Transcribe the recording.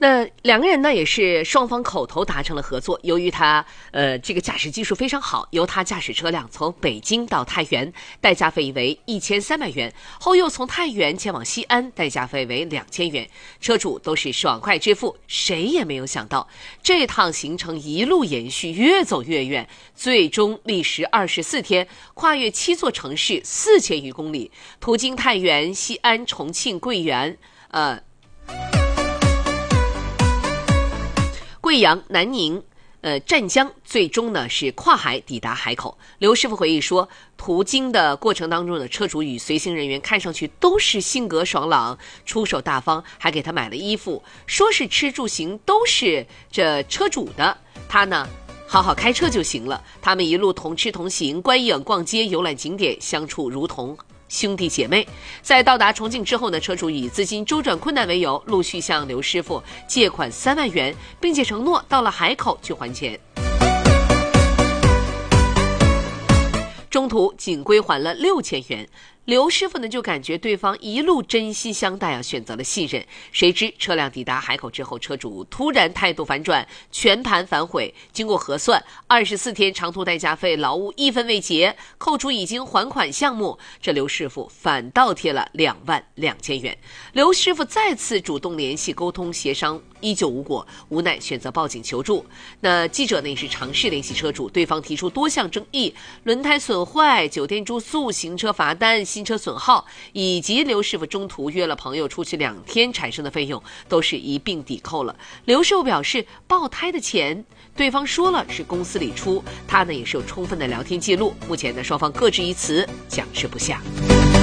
那两个人呢，也是双方口头达成了合作。由于他这个驾驶技术非常好，由他驾驶车辆从北京到太原，代驾费为1300元，后又从太原前往西安，代驾费为2000元。车主都是爽快支付，谁也没有想到，这趟行程一路延续，越走越远，最终历时24天，跨越7座城市4000余公里，途经太原、西安、重庆、贵阳、南宁、湛江，最终呢是跨海抵达海口。刘师傅回忆说，途经的过程当中的车主与随行人员看上去都是性格爽朗、出手大方，还给他买了衣服，说是吃住行都是这车主的，他呢好好开车就行了。他们一路同吃同行，观影、逛街、游览景点，相处如同兄弟姐妹。在到达重庆之后呢，车主以资金周转困难为由，陆续向刘师傅借款3万元，并且承诺到了海口去还钱。中途仅归还了6000元。刘师傅呢就感觉对方一路真心相待啊，选择了信任。谁知车辆抵达海口之后，车主突然态度反转，全盘反悔。经过核算，24天长途代驾费劳务1分未结，扣除已经还款项目，这刘师傅反倒贴了22000元。刘师傅再次主动联系沟通协商，依旧无果，无奈选择报警求助。那记者呢也是尝试联系车主，对方提出多项争议，轮胎损坏、酒店住宿、行车罚单、新车损耗，以及刘师傅中途约了朋友出去2天产生的费用，都是一并抵扣了。刘师傅表示，爆胎的钱对方说了是公司里出，他呢也是有充分的聊天记录。目前呢双方各执一词，僵持不下。